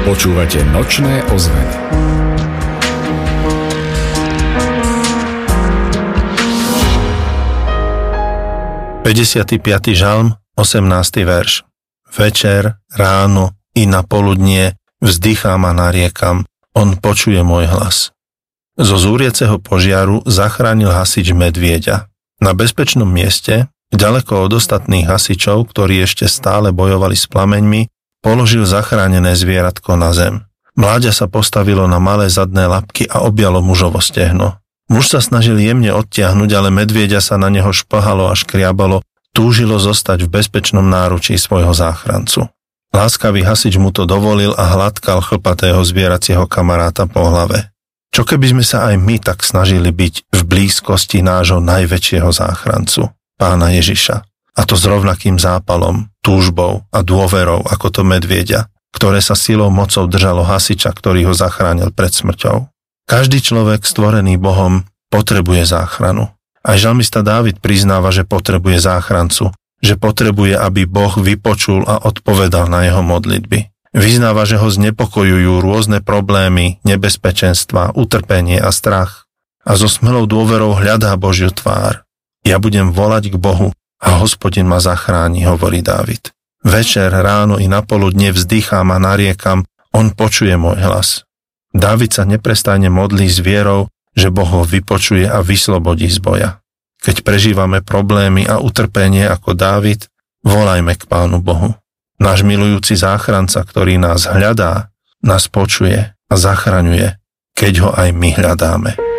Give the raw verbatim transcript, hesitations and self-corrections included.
Počúvate Nočné ozveny. päťdesiaty piaty žalm, osemnásty verš. Večer, ráno i na poludnie vzdychám a nariekam, on počuje môj hlas. Zo zúriaceho požiaru zachránil hasič medvieďa. Na bezpečnom mieste, ďaleko od ostatných hasičov, ktorí ešte stále bojovali s plameňmi, položil zachránené zvieratko na zem. Mláďa sa postavilo na malé zadné labky a objalo mužovo stehno. Muž sa snažil jemne odtiahnuť, ale medvieďa sa na neho šplhalo a škriabalo, túžilo zostať v bezpečnom náručí svojho záchrancu. Láskavý hasič mu to dovolil a hladkal chlpatého zvieracieho kamaráta po hlave. Čo keby sme sa aj my tak snažili byť v blízkosti nášho najväčšieho záchrancu, Pána Ježiša. A to s rovnakým zápalom, túžbou a dôverou ako to medvieďa, ktoré sa silou mocou držalo hasiča, ktorý ho zachránil pred smrťou. Každý človek stvorený Bohom potrebuje záchranu. Aj žalmista Dávid priznáva, že potrebuje záchrancu, že potrebuje, aby Boh vypočul a odpovedal na jeho modlitby. Vyznáva, že ho znepokojujú rôzne problémy, nebezpečenstva, utrpenie a strach. A so smelou dôverou hľadá Božiu tvár. Ja budem volať k Bohu a Hospodin ma zachráni, hovorí Dávid. Večer, ráno i napoludne vzdychám a nariekam, on počuje môj hlas. Dávid sa neprestajne modlí s vierou, že Boh ho vypočuje a vyslobodí z boja. Keď prežívame problémy a utrpenie ako Dávid, volajme k Pánu Bohu. Náš milujúci záchranca, ktorý nás hľadá, nás počuje a zachraňuje, keď ho aj my hľadáme.